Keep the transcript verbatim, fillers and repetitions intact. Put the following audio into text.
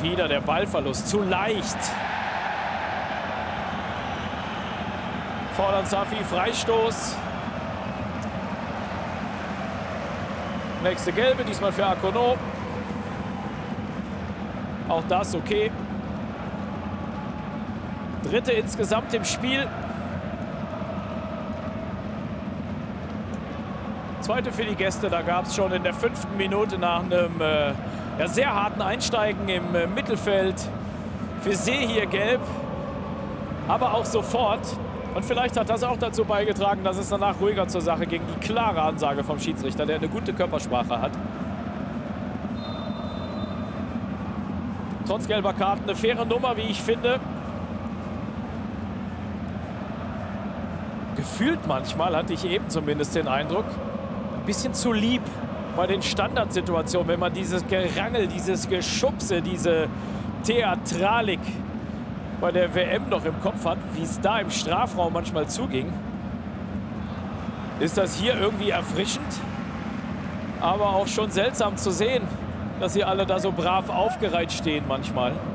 Wieder der Ballverlust, zu leicht. Fordern Safi, Freistoß. Nächste Gelbe, diesmal für Akono. Auch das okay. Dritte insgesamt im Spiel. Zweite für die Gäste, da gab es schon in der fünften Minute nach einem äh, ja, sehr harten Einsteigen im äh, Mittelfeld für See hier gelb. Aber auch sofort. Und vielleicht hat das auch dazu beigetragen, dass es danach ruhiger zur Sache ging. Die klare Ansage vom Schiedsrichter, der eine gute Körpersprache hat. Trotz gelber Karten eine faire Nummer, wie ich finde. Gefühlt manchmal, hatte ich eben zumindest den Eindruck, ein bisschen zu lieb bei den Standardsituationen, wenn man dieses Gerangel, dieses Geschubse, diese Theatralik bei der W M noch im Kopf hat, wie es da im Strafraum manchmal zuging. Ist das hier irgendwie erfrischend, aber auch schon seltsam zu sehen, dass sie alle da so brav aufgereiht stehen manchmal.